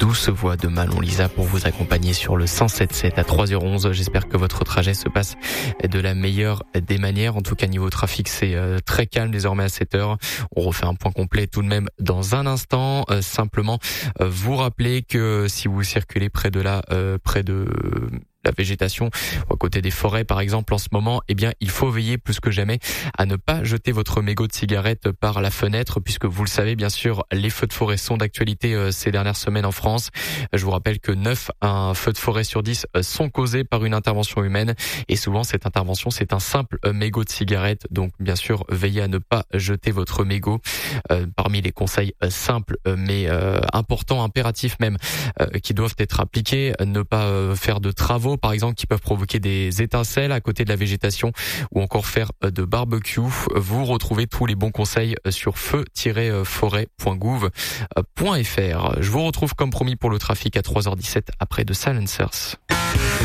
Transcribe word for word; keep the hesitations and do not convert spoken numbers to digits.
douce voix de Manon Lisa pour vous accompagner sur le cent sept sept à trois heures onze. J'espère que votre trajet se passe de la meilleure des manières. En tout cas, niveau trafic, c'est très calme désormais à cette heure. On refait un point complet tout de même dans un instant. Euh, simplement, euh, vous rappeler que si vous circulez près de la, euh, près de la végétation, à côté des forêts par exemple en ce moment, eh bien il faut veiller plus que jamais à ne pas jeter votre mégot de cigarette par la fenêtre, puisque vous le savez bien sûr, les feux de forêt sont d'actualité euh, ces dernières semaines en France. Je vous rappelle que neuf un feu de forêt sur dix euh, sont causés par une intervention humaine, et souvent cette intervention c'est un simple euh, mégot de cigarette. Donc bien sûr, veillez à ne pas jeter votre mégot. Euh, parmi les conseils euh, simples euh, mais euh, importants, impératifs même, euh, qui doivent être appliqués, ne pas euh, faire de travaux par exemple qui peuvent provoquer des étincelles à côté de la végétation, ou encore faire de barbecue. Vous retrouvez tous les bons conseils sur feu tiret forêt point gouv point fr. Je vous retrouve comme promis pour le trafic à trois heures dix-sept après de Silencers.